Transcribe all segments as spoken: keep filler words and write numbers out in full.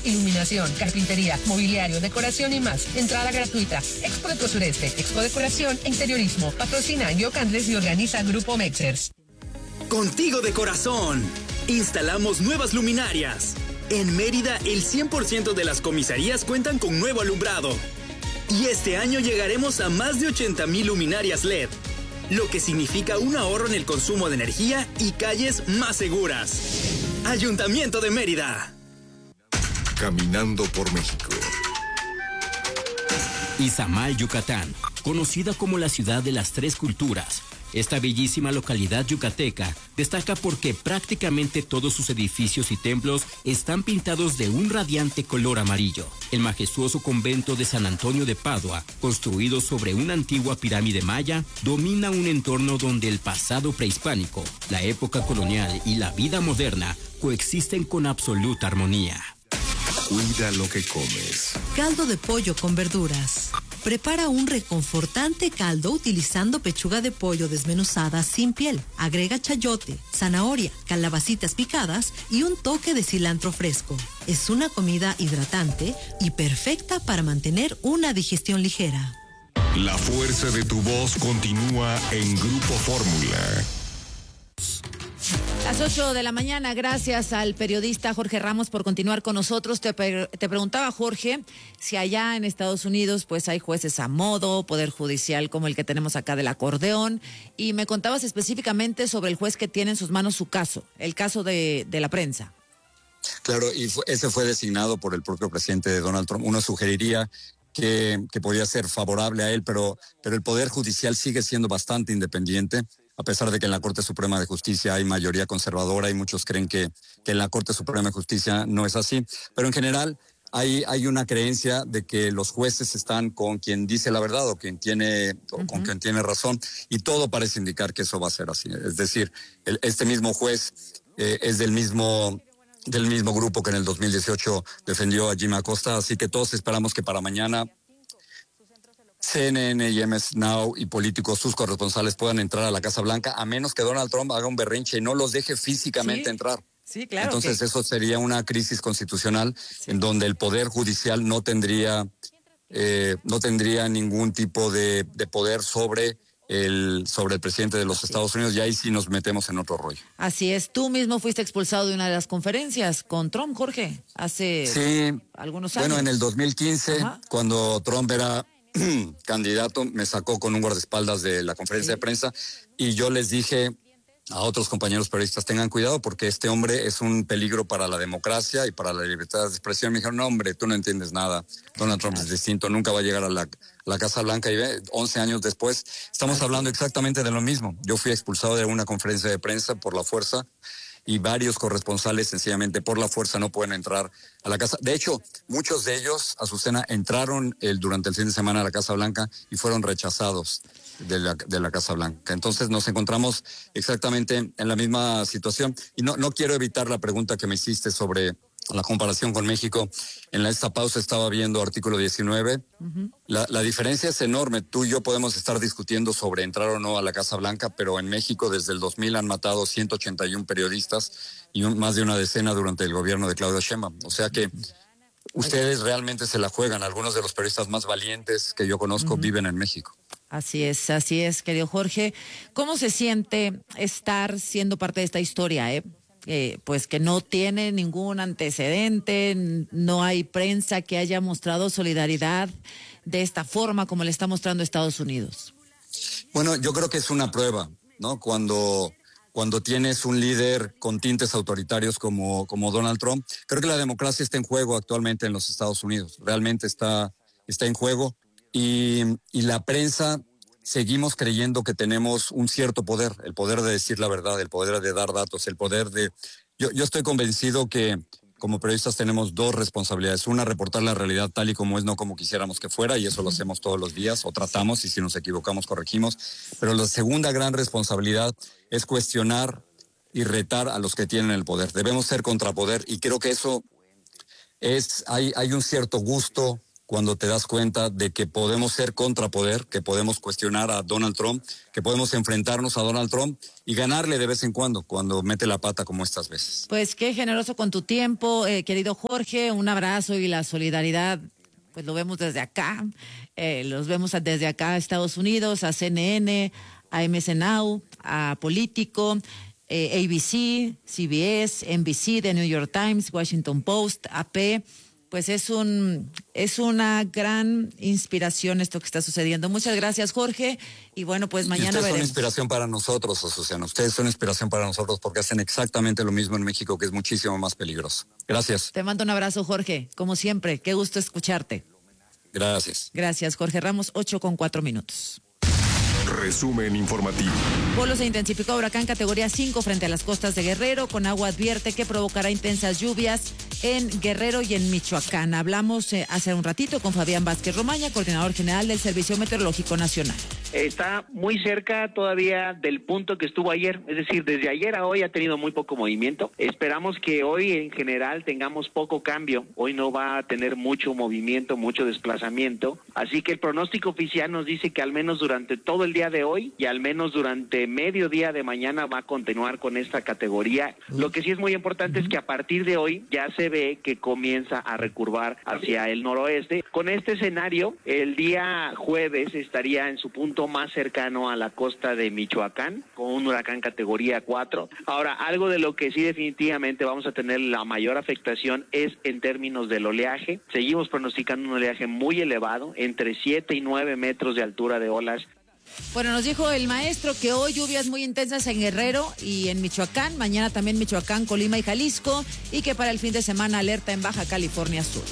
iluminación, carpintería, mobiliario, decoración y más. Entrada gratuita. Expo Deco Sureste, Expo Decoración e Interiorismo. Patrocina Yoc Andrés y organiza Grupo Mexers. Contigo de corazón. Instalamos nuevas luminarias. En Mérida, el cien por ciento de las comisarías cuentan con nuevo alumbrado. Y este año llegaremos a más de ochenta mil luminarias L E D, lo que significa un ahorro en el consumo de energía y calles más seguras. Ayuntamiento de Mérida. Caminando por México. Izamal, Yucatán, conocida como la ciudad de las tres culturas. Esta bellísima localidad yucateca destaca porque prácticamente todos sus edificios y templos están pintados de un radiante color amarillo. El majestuoso convento de San Antonio de Padua, construido sobre una antigua pirámide maya, domina un entorno donde el pasado prehispánico, la época colonial y la vida moderna coexisten con absoluta armonía. Cuida lo que comes. Caldo de pollo con verduras. Prepara un reconfortante caldo utilizando pechuga de pollo desmenuzada sin piel. Agrega chayote, zanahoria, calabacitas picadas y un toque de cilantro fresco. Es una comida hidratante y perfecta para mantener una digestión ligera. La fuerza de tu voz continúa en Grupo Fórmula. Las ocho de la mañana, gracias al periodista Jorge Ramos por continuar con nosotros. Te, te preguntaba, Jorge, si allá en Estados Unidos pues hay jueces a modo, poder judicial como el que tenemos acá del acordeón, y me contabas específicamente sobre el juez que tiene en sus manos su caso, el caso de, de la prensa. Claro, y fue, ese fue designado por el propio presidente de Donald Trump. Uno sugeriría que, que podía ser favorable a él, pero, pero el Poder Judicial sigue siendo bastante independiente. A pesar de que en la Corte Suprema de Justicia hay mayoría conservadora y muchos creen que, que en la Corte Suprema de Justicia no es así. Pero en general hay, hay una creencia de que los jueces están con quien dice la verdad o quien tiene, uh-huh. o con quien tiene razón, y todo parece indicar que eso va a ser así. Es decir, el, este mismo juez eh, es del mismo... del mismo grupo que en el dos mil dieciocho defendió a Jim Acosta, así que todos esperamos que para mañana C N N y M S Now y políticos, sus corresponsales, puedan entrar a la Casa Blanca, a menos que Donald Trump haga un berrinche y no los deje físicamente sí, entrar. Sí, claro. Entonces que... eso sería una crisis constitucional sí. en donde el Poder Judicial no tendría, eh, no tendría ningún tipo de, de poder sobre el, sobre el presidente de los Así Estados Unidos, y ahí sí nos metemos en otro rollo. Así es. Tú mismo fuiste expulsado de una de las conferencias con Trump, Jorge, hace sí, algunos años. Bueno, en el dos mil quince, Ajá. cuando Trump era candidato, me sacó con un guardaespaldas de la conferencia sí. de prensa, y yo les dije a otros compañeros periodistas, tengan cuidado porque este hombre es un peligro para la democracia y para la libertad de expresión. Me dijeron, no hombre, tú no entiendes nada, Donald Trump es distinto, nunca va a llegar a la, la Casa Blanca. Y ve, once años después estamos hablando exactamente de lo mismo. Yo fui expulsado de una conferencia de prensa por la fuerza, y varios corresponsales sencillamente por la fuerza no pueden entrar a la casa. De hecho, muchos de ellos, Azucena, entraron el, durante el fin de semana a la Casa Blanca y fueron rechazados de la, de la Casa Blanca. Entonces nos encontramos exactamente en la misma situación. Y no, no quiero evitar la pregunta que me hiciste sobre la comparación con México. En la, esta pausa estaba viendo artículo diecinueve. Uh-huh. La, la diferencia es enorme. Tú y yo podemos estar discutiendo sobre entrar o no a la Casa Blanca, pero en México desde el dos mil han matado ciento ochenta y uno periodistas y un, más de una decena durante el gobierno de Claudia Sheinbaum. O sea que ustedes realmente se la juegan. Algunos de los periodistas más valientes que yo conozco uh-huh. viven en México. Así es, así es, querido Jorge. ¿Cómo se siente estar siendo parte de esta historia, eh? Eh, pues que no tiene ningún antecedente, no hay prensa que haya mostrado solidaridad de esta forma como le está mostrando Estados Unidos? Bueno, yo creo que es una prueba, ¿no? Cuando, cuando tienes un líder con tintes autoritarios como, como Donald Trump, creo que la democracia está en juego actualmente en los Estados Unidos, realmente está, está en juego, y, y la prensa... seguimos creyendo que tenemos un cierto poder, el poder de decir la verdad, el poder de dar datos, el poder de... Yo, yo estoy convencido que como periodistas tenemos dos responsabilidades. Una, reportar la realidad tal y como es, no como quisiéramos que fuera, y eso lo hacemos todos los días, o tratamos, y si nos equivocamos, corregimos. Pero la segunda gran responsabilidad es cuestionar y retar a los que tienen el poder. Debemos ser contrapoder, y creo que eso es... Hay, hay un cierto gusto cuando te das cuenta de que podemos ser contrapoder, que podemos cuestionar a Donald Trump, que podemos enfrentarnos a Donald Trump y ganarle de vez en cuando, cuando mete la pata como estas veces. Pues qué generoso con tu tiempo, eh, querido Jorge, un abrazo y la solidaridad, pues lo vemos desde acá, eh, los vemos desde acá a Estados Unidos, a C N N, a M S Now, a Político, eh, A B C, C B S, N B C, The New York Times, Washington Post, A P. Pues es un es una gran inspiración esto que está sucediendo. Muchas gracias, Jorge. Y bueno, pues mañana ustedes veremos. Son inspiración para nosotros, Azucena. Ustedes son inspiración para nosotros porque hacen exactamente lo mismo en México, que es muchísimo más peligroso. Gracias. Te mando un abrazo, Jorge. Como siempre, qué gusto escucharte. Gracias. Gracias, Jorge Ramos, ocho con cuatro minutos. Resumen informativo. Polo se intensificó huracán categoría cinco frente a las costas de Guerrero. Conagua advierte que provocará intensas lluvias en Guerrero y en Michoacán. Hablamos eh, hace un ratito con Fabián Vázquez Romaña, coordinador general del Servicio Meteorológico Nacional. Está muy cerca todavía del punto que estuvo ayer, es decir, desde ayer a hoy ha tenido muy poco movimiento. Esperamos que hoy en general tengamos poco cambio. Hoy no va a tener mucho movimiento, mucho desplazamiento. Así que el pronóstico oficial nos dice que al menos durante todo el día de hoy y al menos durante mediodía de mañana va a continuar con esta categoría. Lo que sí es muy importante es que a partir de hoy ya se ve que comienza a recurvar hacia el noroeste. Con este escenario, el día jueves estaría en su punto más cercano a la costa de Michoacán, con un huracán categoría cuatro. Ahora, algo de lo que sí definitivamente vamos a tener la mayor afectación es en términos del oleaje. Seguimos pronosticando un oleaje muy elevado, entre siete y nueve metros de altura de olas. Bueno, nos dijo el maestro que hoy lluvias muy intensas en Guerrero y en Michoacán, mañana también Michoacán, Colima y Jalisco, y que para el fin de semana alerta en Baja California Sur.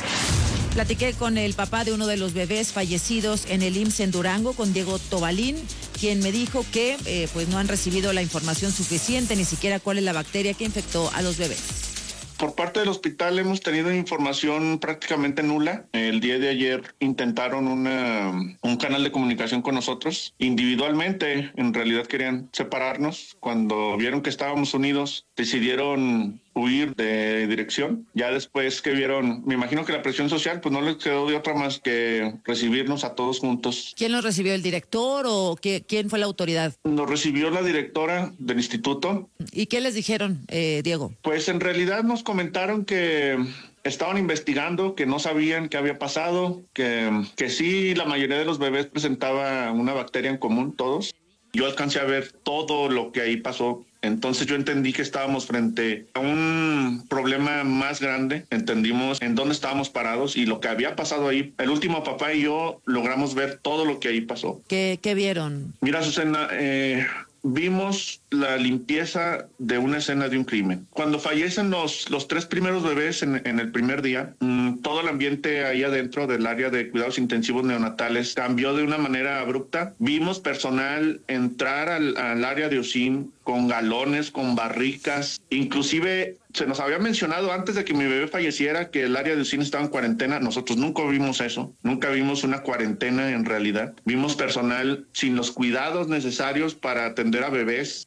Platiqué con el papá de uno de los bebés fallecidos en el I M S S en Durango, con Diego Tobalín, quien me dijo que eh, pues no han recibido la información suficiente, ni siquiera cuál es la bacteria que infectó a los bebés. Por parte del hospital hemos tenido información prácticamente nula. El día de ayer intentaron una, un canal de comunicación con nosotros. Individualmente, en realidad querían separarnos. Cuando vieron que estábamos unidos, decidieron huir de dirección. Ya después que vieron, me imagino que la presión social, pues no les quedó de otra más que recibirnos a todos juntos. ¿Quién los recibió, el director o qué, quién fue la autoridad? Nos recibió la directora del instituto. ¿Y qué les dijeron, eh, Diego? Pues en realidad nos comentaron que estaban investigando, que no sabían qué había pasado, que, que sí, la mayoría de los bebés presentaba una bacteria en común, todos. Yo alcancé a ver todo lo que ahí pasó. Entonces yo entendí que estábamos frente a un problema más grande. Entendimos en dónde estábamos parados y lo que había pasado ahí. El último papá y yo logramos ver todo lo que ahí pasó. ¿Qué, qué vieron? Mira, Azucena, eh, vimos la limpieza de una escena de un crimen. Cuando fallecen los, los tres primeros bebés en, en el primer día, mmm, todo el ambiente ahí adentro del área de cuidados intensivos neonatales cambió de una manera abrupta. Vimos personal entrar al, al área de U C I N con galones, con barricas. Inclusive se nos había mencionado antes de que mi bebé falleciera que el área de U C I N estaba en cuarentena. Nosotros nunca vimos eso. Nunca vimos una cuarentena en realidad. Vimos personal sin los cuidados necesarios para atender a bebés.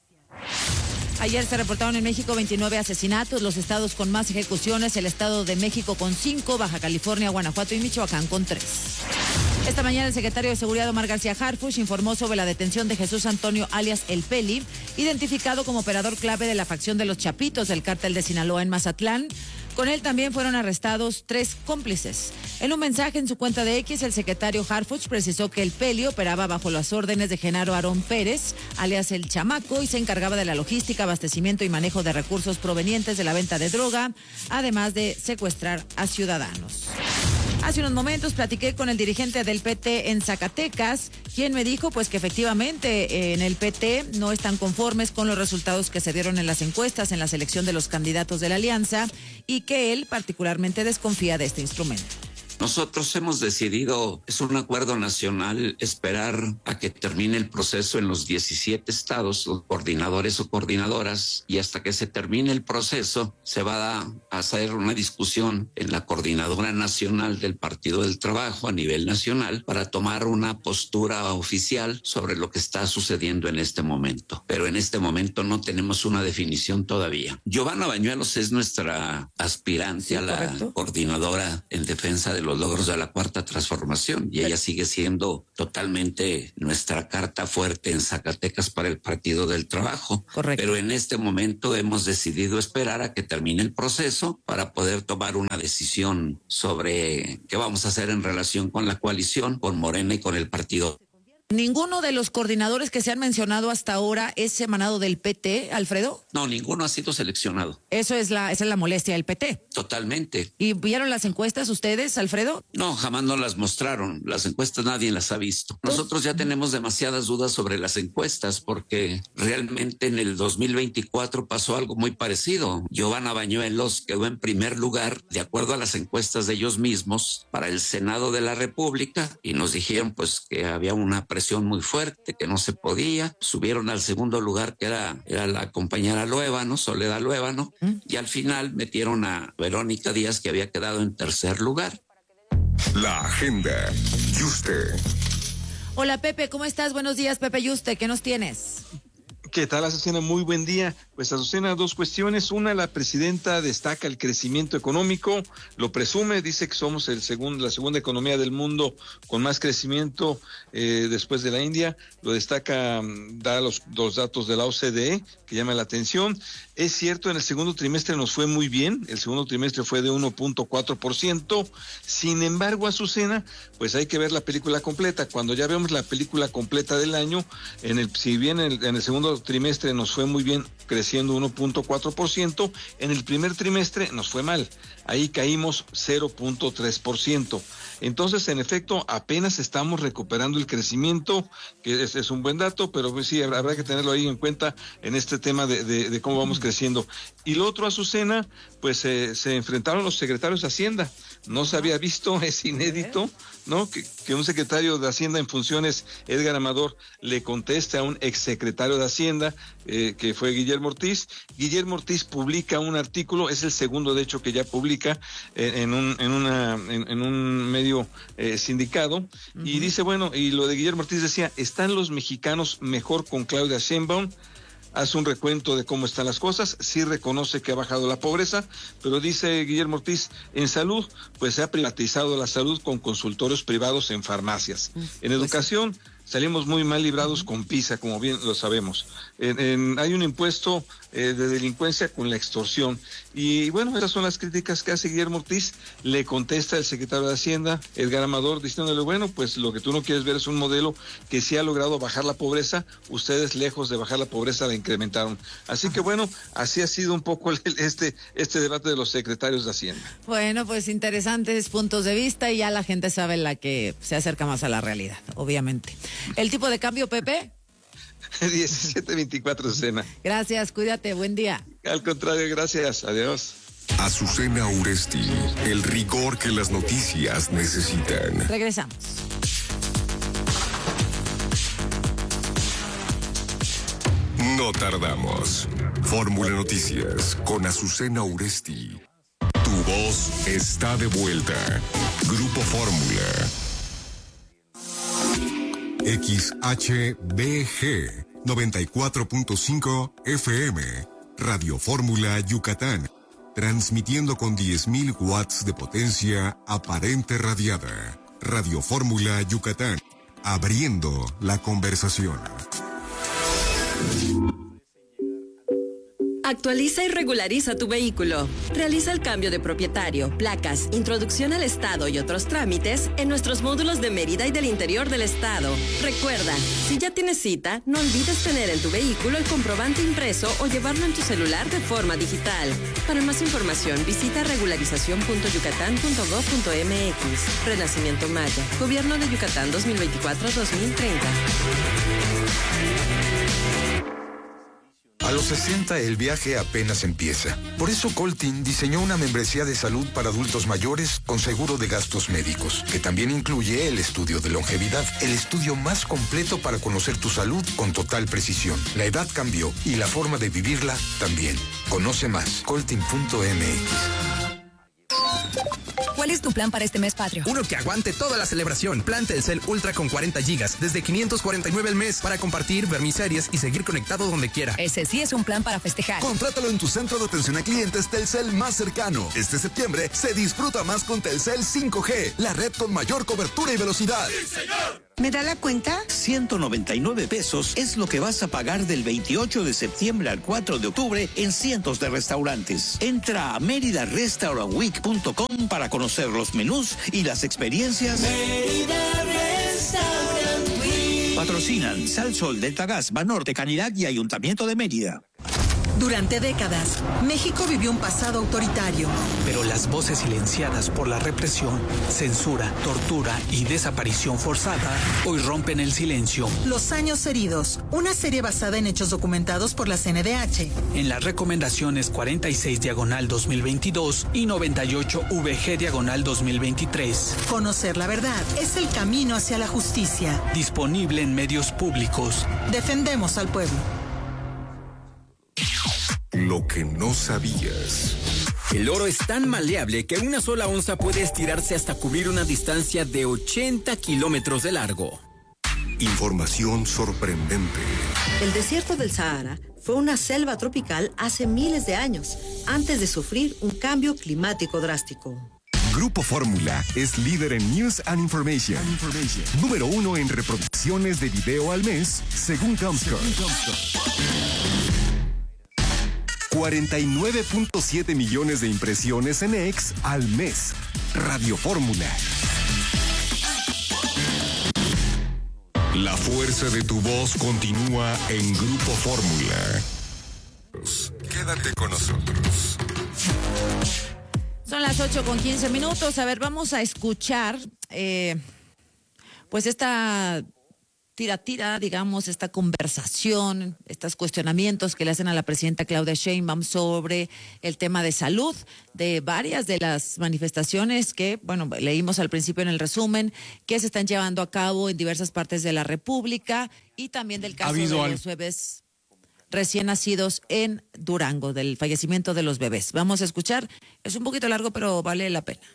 Ayer se reportaron en México veintinueve asesinatos, los estados con más ejecuciones, el Estado de México con cinco, Baja California, Guanajuato y Michoacán con tres. Esta mañana el secretario de Seguridad Omar García Harfuch informó sobre la detención de Jesús Antonio alias El Peli, identificado como operador clave de la facción de los Chapitos del cártel de Sinaloa en Mazatlán. Con él también fueron arrestados tres cómplices. En un mensaje en su cuenta de X, el secretario Harfuch precisó que el Peli operaba bajo las órdenes de Genaro Aarón Pérez, alias El Chamaco, y se encargaba de la logística, abastecimiento y manejo de recursos provenientes de la venta de droga, además de secuestrar a ciudadanos. Hace unos momentos platiqué con el dirigente del P T en Zacatecas, quien me dijo pues que efectivamente en el P T no están conformes con los resultados que se dieron en las encuestas en la selección de los candidatos de la alianza y que él particularmente desconfía de este instrumento. Nosotros hemos decidido, es un acuerdo nacional, esperar a que termine el proceso en los diecisiete estados, los coordinadores o coordinadoras, y hasta que se termine el proceso se va a hacer una discusión en la coordinadora nacional del Partido del Trabajo a nivel nacional para tomar una postura oficial sobre lo que está sucediendo en este momento. Pero en este momento no tenemos una definición todavía. Giovanna Bañuelos es nuestra aspirante sí, a la correcto. coordinadora en defensa de los logros de la Cuarta Transformación y ella sigue siendo totalmente nuestra carta fuerte en Zacatecas para el Partido del Trabajo. Correcto. Pero en este momento hemos decidido esperar a que termine el proceso para poder tomar una decisión sobre qué vamos a hacer en relación con la coalición, con Morena y con el partido. ¿Ninguno de los coordinadores que se han mencionado hasta ahora es emanado del P T, Alfredo? No, ninguno ha sido seleccionado. Eso es la, esa es la molestia del P T. Totalmente. ¿Y vieron las encuestas ustedes, Alfredo? No, jamás no las mostraron. Las encuestas nadie las ha visto. Nosotros ya tenemos demasiadas dudas sobre las encuestas porque realmente en el dos mil veinticuatro pasó algo muy parecido. Giovanna Bañuelos quedó en primer lugar de acuerdo a las encuestas de ellos mismos para el Senado de la República y nos dijeron pues que había una presión muy fuerte, que no se podía. Subieron al segundo lugar, que era, era la compañera Luébano, Soledad Luébano, ¿Mm? y al final metieron a Verónica Díaz, que había quedado en tercer lugar. La agenda. Yuste. Hola, Pepe, ¿cómo estás? Buenos días, Pepe Yuste, ¿qué nos tienes? ¿Qué tal, Azucena? Muy buen día. Pues, Azucena, dos cuestiones. Una, la presidenta destaca el crecimiento económico, lo presume, dice que somos el segundo, la segunda economía del mundo con más crecimiento eh, después de la India. Lo destaca, da los, los datos de la O C D E, que llama la atención. Es cierto, en el segundo trimestre nos fue muy bien. El segundo trimestre fue de uno punto cuatro por ciento. Sin embargo, Azucena, pues hay que ver la película completa. Cuando ya vemos la película completa del año, en el, si bien en el, en el segundo trimestre nos fue muy bien, creciendo uno punto cuatro por ciento, en el primer trimestre nos fue mal, ahí caímos cero punto tres por ciento. Entonces, en efecto, apenas estamos recuperando el crecimiento, que es, es un buen dato, pero pues sí, habrá, habrá que tenerlo ahí en cuenta en este tema de, de, de cómo vamos creciendo. Y lo otro, Azucena, pues eh, se enfrentaron los secretarios de Hacienda. No se había visto, es inédito, ¿no? Que, que un secretario de Hacienda en funciones, Edgar Amador, le conteste a un exsecretario de Hacienda, eh, que fue Guillermo Ortiz. Guillermo Ortiz publica un artículo, es el segundo, de hecho, que ya publica eh, en, un, en, una, en, en un medio eh, sindicado, uh-huh. y dice, bueno, y lo de Guillermo Ortiz decía, ¿están los mexicanos mejor con Claudia Sheinbaum? Hace un recuento de cómo están las cosas, sí reconoce que ha bajado la pobreza, pero dice Guillermo Ortiz, en salud, pues se ha privatizado la salud con consultorios privados en farmacias. En educación, salimos muy mal librados con PISA, como bien lo sabemos. En, en, hay un impuesto eh, de delincuencia con la extorsión. Y bueno, esas son las críticas que hace Guillermo Ortiz. Le contesta el secretario de Hacienda, Edgar Amador, diciéndole, bueno, pues lo que tú no quieres ver es un modelo que sí ha logrado bajar la pobreza. Ustedes, lejos de bajar la pobreza, la incrementaron. Así que bueno, así ha sido un poco el, este, este debate de los secretarios de Hacienda. Bueno, pues interesantes puntos de vista y ya la gente sabe la que se acerca más a la realidad, obviamente. ¿El tipo de cambio, Pepe? diecisiete veinticuatro, Azucena. Gracias, cuídate, buen día. Al contrario, gracias, adiós. Azucena Uresti, el rigor que las noticias necesitan. Regresamos. No tardamos. Fórmula Noticias con Azucena Uresti. Tu voz está de vuelta. Grupo Fórmula. X H B G noventa y cuatro punto cinco F M, Radio Fórmula Yucatán, transmitiendo con diez mil watts de potencia aparente radiada. Radio Fórmula Yucatán, abriendo la conversación. Actualiza y regulariza tu vehículo. Realiza el cambio de propietario, placas, introducción al estado y otros trámites en nuestros módulos de Mérida y del interior del estado. Recuerda, si ya tienes cita, no olvides tener en tu vehículo el comprobante impreso o llevarlo en tu celular de forma digital. Para más información, visita regularización punto yucatán punto gob punto m x. Renacimiento Maya. Gobierno de Yucatán dos mil veinticuatro a dos mil treinta. A los sesenta el viaje apenas empieza. Por eso Coltin diseñó una membresía de salud para adultos mayores con seguro de gastos médicos, que también incluye el estudio de longevidad, el estudio más completo para conocer tu salud con total precisión. La edad cambió y la forma de vivirla también. Conoce más, coltin punto m x. ¿Cuál es tu plan para este mes patrio? Uno que aguante toda la celebración. Plan Telcel Ultra con cuarenta gigas, desde quinientos cuarenta y nueve al mes, para compartir, ver mis series y seguir conectado donde quiera. Ese sí es un plan para festejar. Contrátalo en tu centro de atención a clientes Telcel más cercano. Este septiembre se disfruta más con Telcel cinco G, la red con mayor cobertura y velocidad. ¡Sí, señor! ¿Me da la cuenta? ciento noventa y nueve pesos es lo que vas a pagar del veintiocho de septiembre al cuatro de octubre en cientos de restaurantes. Entra a mérida restaurant week punto com para conocer los menús y las experiencias. Mérida Restaurant Week. Patrocinan Sal Sol, Delta Gas, Banorte, Canirac y Ayuntamiento de Mérida. Durante décadas, México vivió un pasado autoritario. Pero las voces silenciadas por la represión, censura, tortura y desaparición forzada hoy rompen el silencio. Los años heridos, una serie basada en hechos documentados por la C N D H. En las recomendaciones cuarenta y seis diagonal dos mil veintidós y noventa y ocho V G diagonal dos mil veintitrés. Conocer la verdad es el camino hacia la justicia. Disponible en medios públicos. Defendemos al pueblo. Lo que no sabías. El oro es tan maleable que una sola onza puede estirarse hasta cubrir una distancia de ochenta kilómetros de largo. Información sorprendente. El desierto del Sahara fue una selva tropical hace miles de años, antes de sufrir un cambio climático drástico. Grupo Fórmula es líder en News and Information. Information. Número uno en reproducciones de video al mes, según Comscore. cuarenta y nueve punto siete millones de impresiones en X al mes. Radio Fórmula. La fuerza de tu voz continúa en Grupo Fórmula. Quédate con nosotros. Son las ocho con quince minutos. A ver, vamos a escuchar eh, pues esta tira tira, digamos, esta conversación, estos cuestionamientos que le hacen a la presidenta Claudia Sheinbaum sobre el tema de salud, de varias de las manifestaciones que, bueno, leímos al principio en el resumen, que se están llevando a cabo en diversas partes de la República, y también del caso de los bebés recién nacidos en Durango, del fallecimiento de los bebés. Vamos a escuchar, es un poquito largo, pero vale la pena.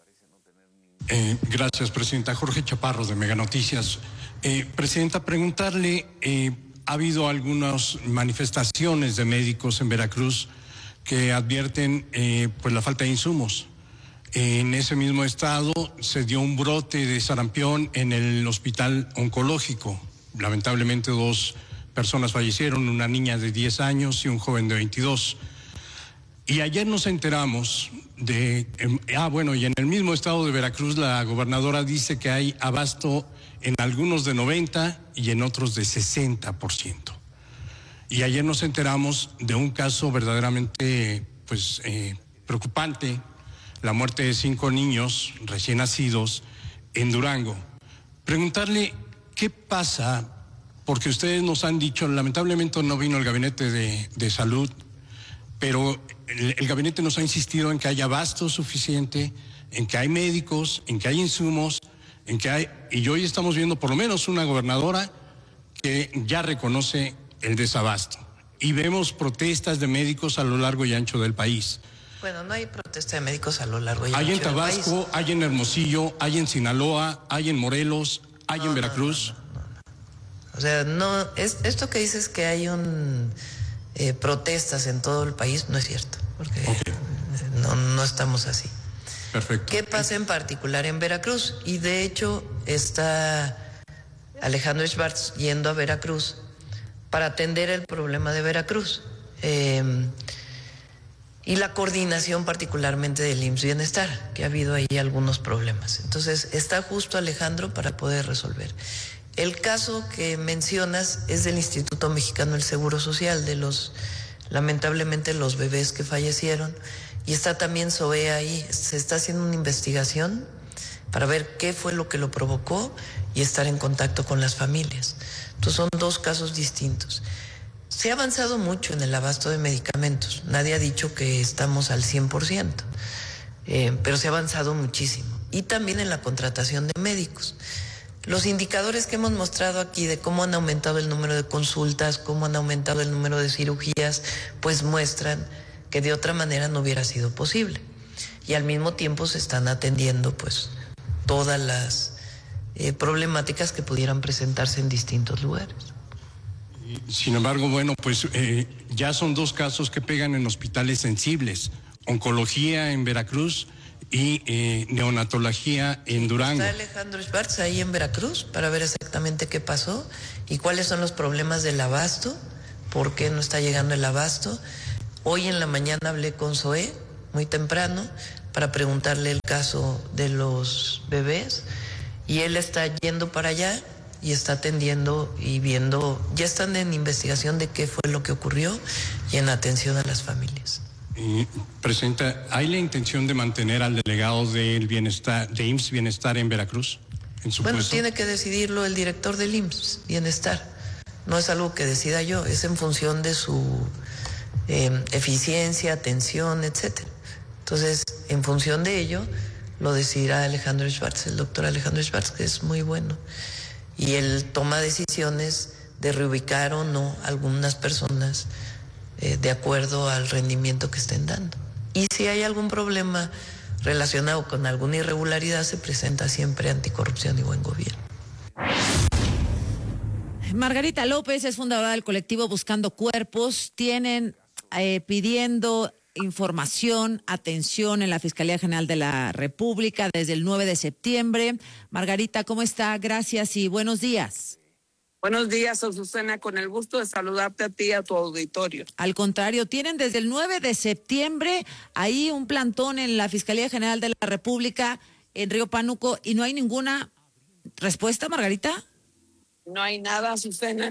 Eh, gracias, Presidenta. Jorge Chaparro, de Mega Noticias. Eh, Presidenta, preguntarle, eh, ha habido algunas manifestaciones de médicos en Veracruz que advierten eh, pues la falta de insumos. Eh, en ese mismo estado se dio un brote de sarampión en el hospital oncológico. Lamentablemente dos personas fallecieron, una niña de diez años y un joven de veintidós. Y ayer nos enteramos de, eh, ah bueno, y en el mismo estado de Veracruz la gobernadora dice que hay abasto en algunos de noventa y en otros de sesenta por ciento. Y ayer nos enteramos de un caso verdaderamente pues eh, preocupante, la muerte de cinco niños recién nacidos en Durango. Preguntarle qué pasa, porque ustedes nos han dicho, lamentablemente no vino el gabinete de, de salud, pero el, el gabinete nos ha insistido en que haya abasto suficiente, en que hay médicos, en que hay insumos, en que hay, y hoy estamos viendo por lo menos una gobernadora que ya reconoce el desabasto. Y vemos protestas de médicos a lo largo y ancho del país. Bueno, no hay protesta de médicos a lo largo y ancho del país. Hay en Tabasco, hay en Hermosillo, hay en Sinaloa, hay en Morelos, hay no, en Veracruz. No, no, no, no. O sea, no, es, esto que dices que hay un eh, protestas en todo el país no es cierto, porque okay. no, no estamos así. Perfecto. ¿Qué pasa en particular en Veracruz? Y de hecho está Alejandro Schwartz yendo a Veracruz para atender el problema de Veracruz. Eh, y la coordinación particularmente del I M S S Bienestar, que ha habido ahí algunos problemas. Entonces está justo Alejandro para poder resolver. El caso que mencionas es del Instituto Mexicano del Seguro Social, de los, lamentablemente, los bebés que fallecieron. Y está también SOE ahí, se está haciendo una investigación para ver qué fue lo que lo provocó y estar en contacto con las familias. Entonces son dos casos distintos. Se ha avanzado mucho en el abasto de medicamentos, nadie ha dicho que estamos al cien por ciento, eh, pero se ha avanzado muchísimo. Y también en la contratación de médicos. Los indicadores que hemos mostrado aquí de cómo han aumentado el número de consultas, cómo han aumentado el número de cirugías, pues muestran que de otra manera no hubiera sido posible. y al mismo tiempo se están atendiendo pues todas las eh, problemáticas que pudieran presentarse en distintos lugares. Sin embargo, bueno, pues eh, ya son dos casos que pegan en hospitales sensibles, oncología en Veracruz y eh, neonatología en Durango. Está Alejandro Schwartz ahí en Veracruz para ver exactamente qué pasó y cuáles son los problemas del abasto, por qué no está llegando el abasto. Hoy en la mañana hablé con Zoé muy temprano para preguntarle el caso de los bebés y él está yendo para allá y está atendiendo y viendo, ya están en investigación de qué fue lo que ocurrió y en atención a las familias. Eh, Presidenta, ¿hay la intención de mantener al delegado del bienestar, de I M S S Bienestar en Veracruz? En su Bueno, puesto? tiene que decidirlo el director del I M S S Bienestar. No es algo que decida yo, es en función de su eh, eficiencia, atención, etcétera. Entonces, en función de ello, lo decidirá Alejandro Schwartz, el doctor Alejandro Schwartz, que es muy bueno. Y él toma decisiones de reubicar o no algunas personas eh, de acuerdo al rendimiento que estén dando. Y si hay algún problema relacionado con alguna irregularidad, se presenta siempre Anticorrupción y Buen Gobierno. Margarita López es fundadora del colectivo Buscando Cuerpos. Tienen eh, pidiendo información, atención en la Fiscalía General de la República desde el nueve de septiembre. Margarita, ¿cómo está? Gracias y buenos días. Buenos días, Azucena, con el gusto de saludarte a ti y a tu auditorio. Al contrario, tienen desde el nueve de septiembre ahí un plantón en la Fiscalía General de la República en Río Pánuco y no hay ninguna respuesta, Margarita. No hay nada, Azucena.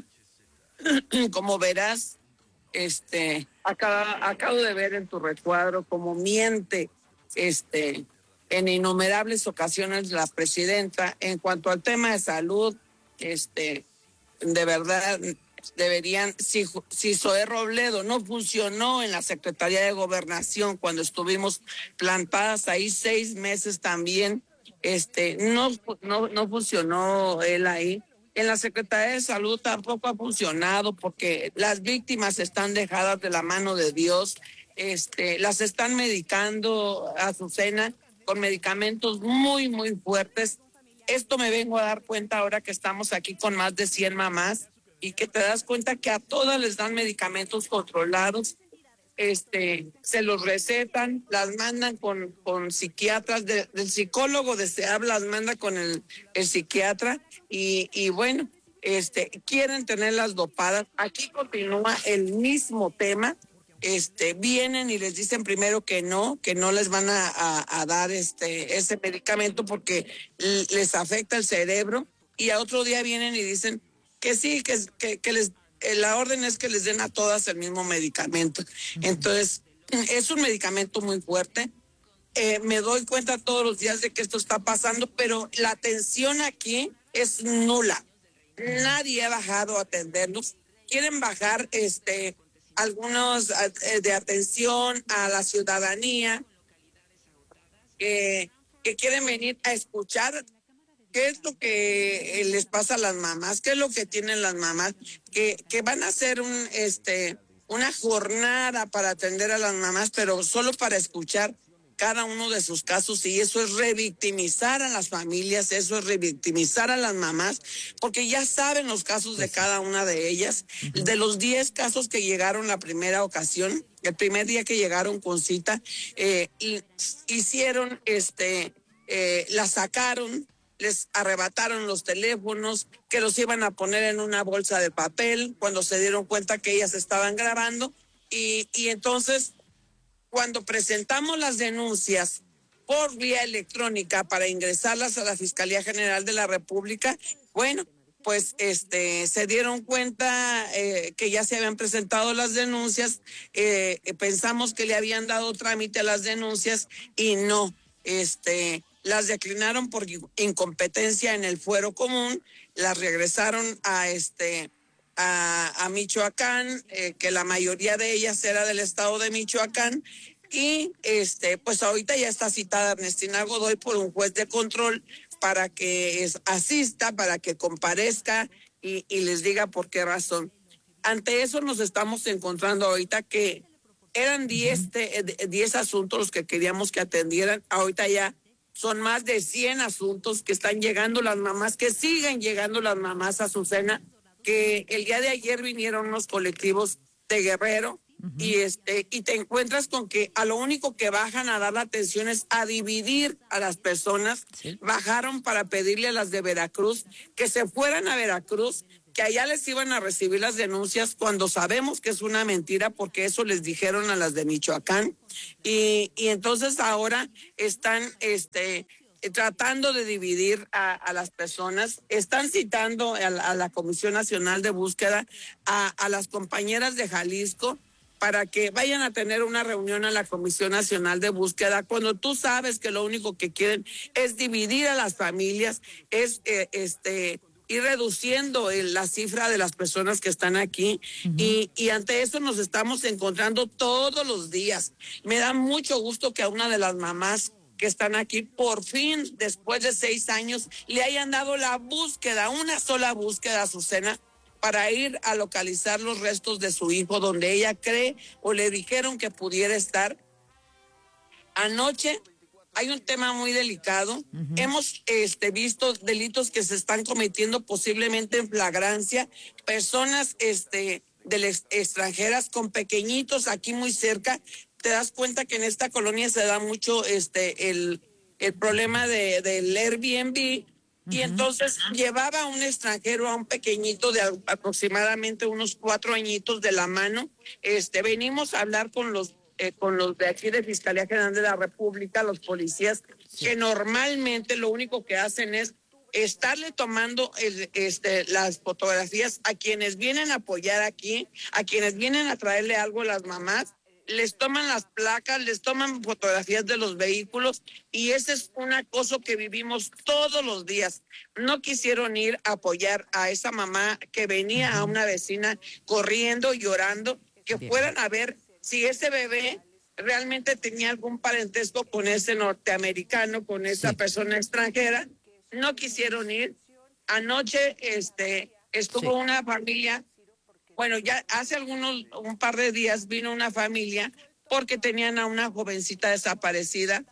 Como verás, este, acá, acabo de ver en tu recuadro cómo miente este, en innumerables ocasiones la presidenta en cuanto al tema de salud. Este, de verdad deberían, si, si Zoé Robledo no funcionó en la Secretaría de Gobernación cuando estuvimos plantadas ahí seis meses también, este, no, no, no funcionó él ahí. En la Secretaría de Salud tampoco ha funcionado porque las víctimas están dejadas de la mano de Dios, este, las están medicando, Azucena, con medicamentos muy, muy fuertes. Esto me vengo a dar cuenta ahora que estamos aquí con más de cien mamás y que te das cuenta que a todas les dan medicamentos controlados, este, se los recetan, las mandan con, con psiquiatras, de, del psicólogo de SEAB las manda con el, el psiquiatra y, y bueno, este, quieren tenerlas dopadas. Aquí continúa el mismo tema. Este, vienen y les dicen primero que no, que no les van a, a, a dar este, ese medicamento porque les afecta el cerebro y a otro día vienen y dicen que sí, que, que, que les, la orden es que les den a todas el mismo medicamento. Entonces, es un medicamento muy fuerte. Eh, me doy cuenta todos los días de que esto está pasando, pero la atención aquí es nula. Nadie ha bajado a atendernos. Quieren bajar este... algunos eh, de atención a la ciudadanía eh, que quieren venir a escuchar qué es lo que les pasa a las mamás, qué es lo que tienen las mamás, que, que van a hacer un este una jornada para atender a las mamás, pero solo para escuchar cada uno de sus casos, y eso es revictimizar a las familias, eso es revictimizar a las mamás, porque ya saben los casos de cada una de ellas. De los diez casos que llegaron la primera ocasión, el primer día que llegaron con cita, eh, y hicieron, este, eh, la sacaron, les arrebataron los teléfonos, que los iban a poner en una bolsa de papel, cuando se dieron cuenta que ellas estaban grabando, y, y entonces... cuando presentamos las denuncias por vía electrónica para ingresarlas a la Fiscalía General de la República, bueno, pues este se dieron cuenta eh, que ya se habían presentado las denuncias, eh, pensamos que le habían dado trámite a las denuncias y no, este las declinaron por incompetencia en el fuero común, las regresaron a este... A, a Michoacán, eh, que la mayoría de ellas era del estado de Michoacán, y este pues ahorita ya está citada Ernestina Godoy por un juez de control para que es, asista, para que comparezca y, y les diga por qué razón. Ante eso nos estamos encontrando ahorita que eran diez, diez asuntos los que queríamos que atendieran. Ahorita ya son más de cien asuntos que están llegando las mamás, que siguen llegando las mamás, Azucena, que el día de ayer vinieron unos colectivos de Guerrero. Uh-huh. Y este y te encuentras con que a lo único que bajan a dar la atención es a dividir a las personas. ¿Sí? Bajaron para pedirle a las de Veracruz que se fueran a Veracruz, que allá les iban a recibir las denuncias, cuando sabemos que es una mentira, porque eso les dijeron a las de Michoacán. Y, y entonces ahora están este tratando de dividir a, a las personas. Están citando a la, a la Comisión Nacional de Búsqueda, a, a las compañeras de Jalisco, para que vayan a tener una reunión a la Comisión Nacional de Búsqueda, cuando tú sabes que lo único que quieren es dividir a las familias, es eh, este ir reduciendo el, la cifra de las personas que están aquí. Uh-huh. y, y ante eso nos estamos encontrando todos los días. Me da mucho gusto que a una de las mamás que están aquí, por fin, después de seis años, le hayan dado la búsqueda, una sola búsqueda, Azucena, para ir a localizar los restos de su hijo, donde ella cree o le dijeron que pudiera estar. Anoche hay un tema muy delicado. Uh-huh. Hemos este, visto delitos que se están cometiendo posiblemente en flagrancia, personas este, de las extranjeras con pequeñitos aquí muy cerca. Te das cuenta que en esta colonia se da mucho este el, el problema de, del Airbnb. Y entonces llevaba a un extranjero, a un pequeñito de aproximadamente unos cuatro añitos de la mano. Este, venimos a hablar con los eh, con los de aquí de Fiscalía General de la República, los policías, sí, que normalmente lo único que hacen es estarle tomando el, este, las fotografías a quienes vienen a apoyar aquí, a quienes vienen a traerle algo a las mamás. Les toman las placas, les toman fotografías de los vehículos, y ese es un acoso que vivimos todos los días. No quisieron ir a apoyar a esa mamá que venía, uh-huh, a una vecina corriendo, llorando, que Bien. fueran a ver si ese bebé realmente tenía algún parentesco con ese norteamericano, con esa sí. persona extranjera. No quisieron ir. Anoche este, estuvo sí. una familia. Bueno, ya hace algunos, un par de días vino una familia porque tenían a una jovencita desaparecida.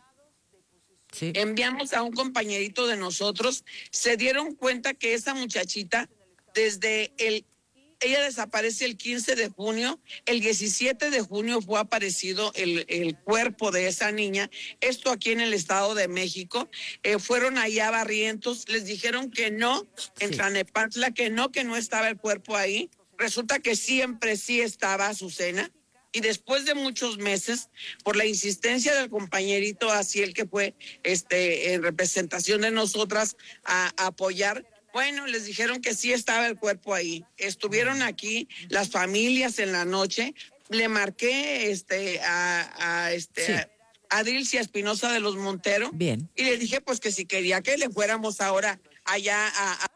Sí. Enviamos a un compañerito de nosotros, se dieron cuenta que esa muchachita, desde el, ella desaparece el quince de junio, el diecisiete de junio fue aparecido el, el cuerpo de esa niña, esto aquí en el Estado de México. Eh, fueron allá a Barrientos, les dijeron que no, en sí. Tlanepantla, que no, que no estaba el cuerpo ahí. Resulta que siempre sí estaba Azucena, y después de muchos meses, por la insistencia del compañerito Asiel, que fue este en representación de nosotras a, a apoyar, bueno, les dijeron que sí estaba el cuerpo ahí. Estuvieron aquí las familias en la noche. Le marqué este a, a este sí. a, a Dilcia Espinosa de los Montero. Bien. Y le dije pues que si quería que le fuéramos ahora allá a, a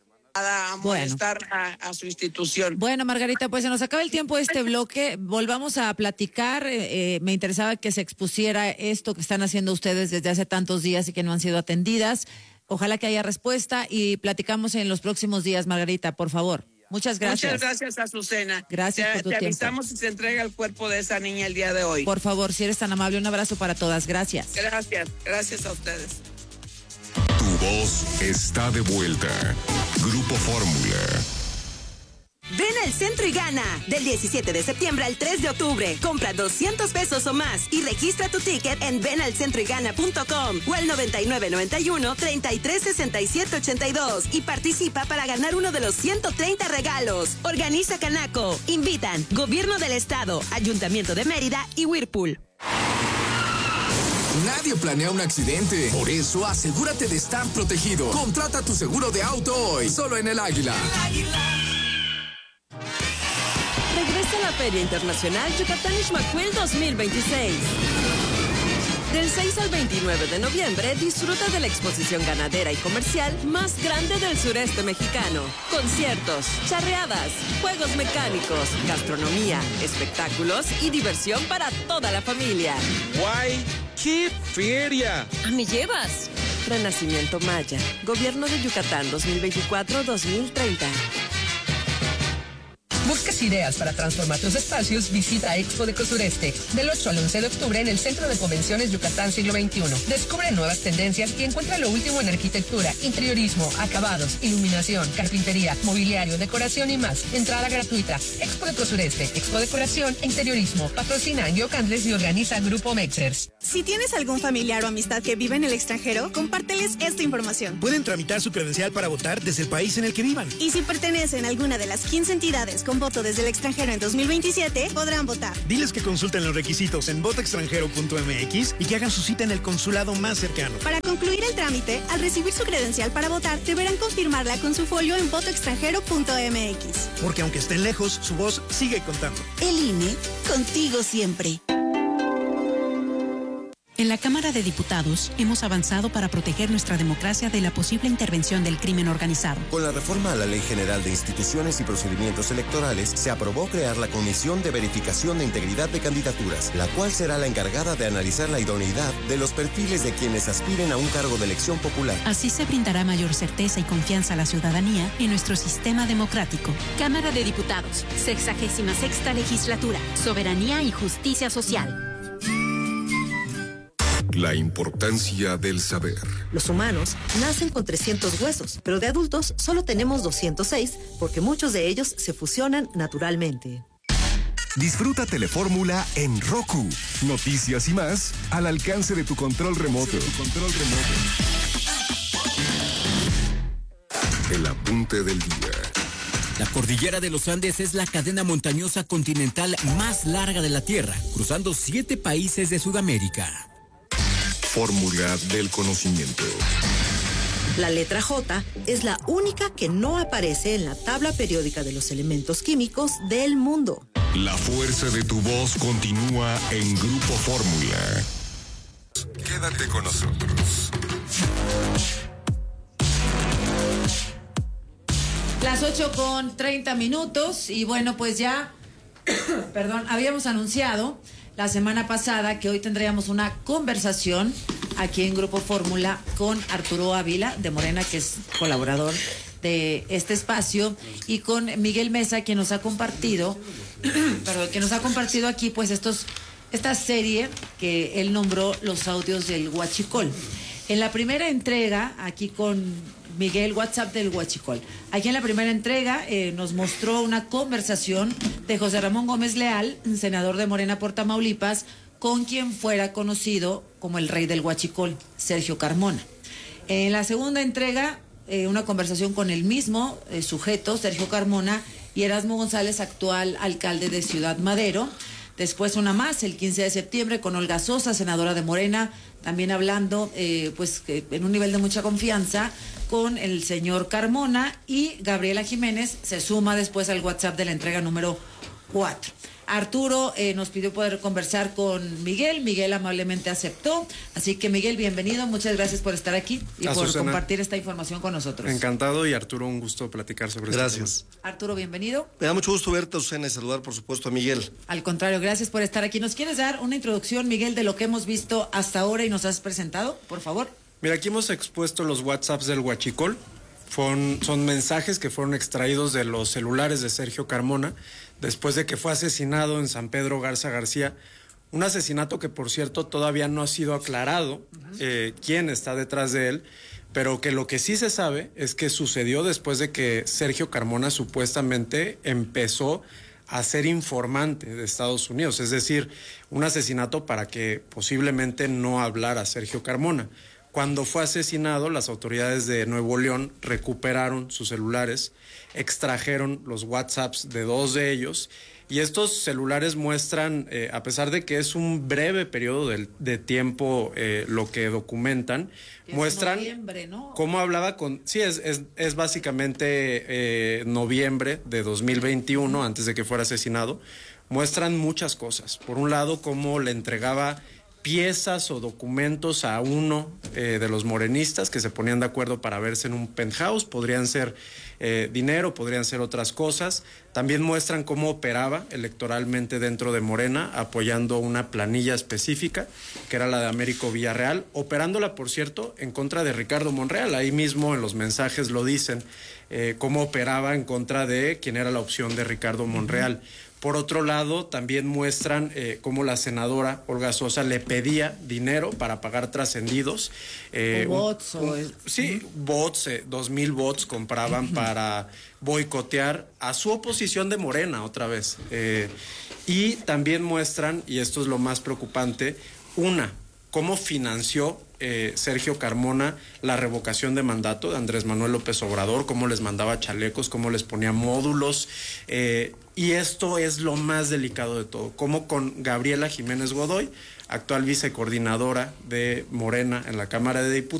a molestar bueno. a, a su institución. Bueno, Margarita, pues se nos acaba el tiempo de este bloque. Volvamos a platicar. Eh, me interesaba que se expusiera esto que están haciendo ustedes desde hace tantos días y que no han sido atendidas. Ojalá que haya respuesta y platicamos en los próximos días, Margarita, por favor. Muchas gracias. Muchas gracias, Azucena. Gracias te, por tu te tiempo. Te avisamos si se entrega el cuerpo de esa niña el día de hoy. Por favor, si eres tan amable, un abrazo para todas. Gracias. Gracias, gracias a ustedes. Tu voz está de vuelta. Grupo Fórmula. Ven al centro y gana. Del diecisiete de septiembre al tres de octubre. Compra doscientos pesos o más y registra tu ticket en ven al centro y gana punto com o al noventa y nueve noventa y uno treinta y tres sesenta y siete ochenta y dos y participa para ganar uno de los ciento treinta regalos. Organiza Canaco. Invitan Gobierno del Estado, Ayuntamiento de Mérida y Whirlpool. Nadie planea un accidente. Por eso, asegúrate de estar protegido. Contrata tu seguro de auto hoy, solo en El Águila. El Águila. Regresa a la Feria Internacional Yucatán Ixmaquil dos mil veintiséis. Del seis al veintinueve de noviembre, disfruta de la exposición ganadera y comercial más grande del sureste mexicano. Conciertos, charreadas, juegos mecánicos, gastronomía, espectáculos y diversión para toda la familia. ¡Guay! ¡Qué feria! ¿A me llevas? Renacimiento Maya, Gobierno de Yucatán dos mil veinticuatro a dos mil treinta. ¿Buscas ideas para transformar tus espacios? Visita Expo Deco Sureste del ocho al once de octubre en el Centro de Convenciones Yucatán Siglo veintiuno. Descubre nuevas tendencias y encuentra lo último en arquitectura, interiorismo, acabados, iluminación, carpintería, mobiliario, decoración y más. Entrada gratuita. Expo Deco Sureste, Expo Decoración e Interiorismo. Patrocina Angio Candles y organiza Grupo Mexers. Si tienes algún familiar o amistad que vive en el extranjero, compárteles esta información. Pueden tramitar su credencial para votar desde el país en el que vivan. Y si pertenecen a alguna de las quince entidades con voto desde el extranjero en dos mil veintisiete, podrán votar. Diles que consulten los requisitos en voto extranjero punto m x y que hagan su cita en el consulado más cercano. Para concluir el trámite, al recibir su credencial para votar, deberán confirmarla con su folio en voto extranjero punto m x. Porque aunque estén lejos, su voz sigue contando. El I N E, contigo siempre. En la Cámara de Diputados hemos avanzado para proteger nuestra democracia de la posible intervención del crimen organizado. Con la reforma a la Ley General de Instituciones y Procedimientos Electorales, se aprobó crear la Comisión de Verificación de Integridad de Candidaturas, la cual será la encargada de analizar la idoneidad de los perfiles de quienes aspiren a un cargo de elección popular. Así se brindará mayor certeza y confianza a la ciudadanía en nuestro sistema democrático. Cámara de Diputados, sexagésima sexta legislatura, soberanía y justicia social. La importancia del saber. Los humanos nacen con trescientos huesos, pero de adultos solo tenemos doscientos seis porque muchos de ellos se fusionan naturalmente. Disfruta Telefórmula en Roku. Noticias y más al alcance de tu control remoto. Tu control remoto. El apunte del día. La cordillera de los Andes es la cadena montañosa continental más larga de la Tierra, cruzando siete países de Sudamérica. Fórmula del conocimiento. La letra J es la única que no aparece en la tabla periódica de los elementos químicos del mundo. La fuerza de tu voz continúa en Grupo Fórmula. Quédate con nosotros. Las ocho con treinta minutos y bueno, pues ya, perdón, habíamos anunciado la semana pasada que hoy tendríamos una conversación aquí en Grupo Fórmula con Arturo Ávila de Morena, que es colaborador de este espacio, y con Miguel Mesa, quien nos ha compartido, perdón, que nos ha compartido aquí pues estos, esta serie que él nombró Los Audios del Huachicol. En la primera entrega, aquí con Miguel, WhatsApp del Huachicol. Aquí en la primera entrega eh, nos mostró una conversación de José Ramón Gómez Leal, senador de Morena por Tamaulipas, con quien fuera conocido como el rey del Huachicol, Sergio Carmona. En la segunda entrega, eh, una conversación con el mismo eh, sujeto, Sergio Carmona, y Erasmo González, actual alcalde de Ciudad Madero. Después una más, el quince de septiembre, con Olga Sosa, senadora de Morena, también hablando eh, pues eh, en un nivel de mucha confianza con el señor Carmona, y Gabriela Jiménez se suma después al WhatsApp de la entrega número cuatro. Arturo eh, nos pidió poder conversar con Miguel, Miguel amablemente aceptó, así que Miguel, bienvenido, muchas gracias por estar aquí y por Azucena, compartir esta información con nosotros. Encantado, y Arturo, un gusto platicar sobre esto. Gracias. Arturo, bienvenido. Me da mucho gusto verte, Azucena, y saludar, por supuesto, a Miguel. Al contrario, gracias por estar aquí. ¿Nos quieres dar una introducción, Miguel, de lo que hemos visto hasta ahora y nos has presentado, por favor? Mira, aquí hemos expuesto los WhatsApps del Huachicol. Son, son mensajes que fueron extraídos de los celulares de Sergio Carmona después de que fue asesinado en San Pedro Garza García. Un asesinato que, por cierto, todavía no ha sido aclarado eh, quién está detrás de él, pero que lo que sí se sabe es que sucedió después de que Sergio Carmona supuestamente empezó a ser informante de Estados Unidos, es decir, un asesinato para que posiblemente no hablara Sergio Carmona. Cuando fue asesinado, las autoridades de Nuevo León recuperaron sus celulares, extrajeron los WhatsApps de dos de ellos, y estos celulares muestran, eh, a pesar de que es un breve periodo de, de tiempo eh, lo que documentan, es muestran noviembre, ¿no? cómo hablaba con... Sí, es, es, es básicamente eh, noviembre de dos mil veintiuno, antes de que fuera asesinado. Muestran muchas cosas. Por un lado, cómo le entregaba piezas o documentos a uno eh, de los morenistas que se ponían de acuerdo para verse en un penthouse. Podrían ser eh, dinero, podrían ser otras cosas. También muestran cómo operaba electoralmente dentro de Morena, apoyando una planilla específica, que era la de Américo Villarreal, operándola, por cierto, en contra de Ricardo Monreal. Ahí mismo en los mensajes lo dicen, eh, cómo operaba en contra de quien era la opción de Ricardo Monreal. Por otro lado, también muestran eh, cómo la senadora Olga Sosa le pedía dinero para pagar trascendidos. Eh, o bots. Un, un, o... Sí, uh-huh. bots, eh, dos mil bots compraban uh-huh. para boicotear a su oposición de Morena otra vez. Eh, y también muestran, y esto es lo más preocupante, una, cómo financió Eh, Sergio Carmona la revocación de mandato de Andrés Manuel López Obrador, cómo les mandaba chalecos, cómo les ponía módulos, eh, y esto es lo más delicado de todo, cómo con Gabriela Jiménez Godoy, actual vicecoordinadora de Morena en la Cámara de Diputados,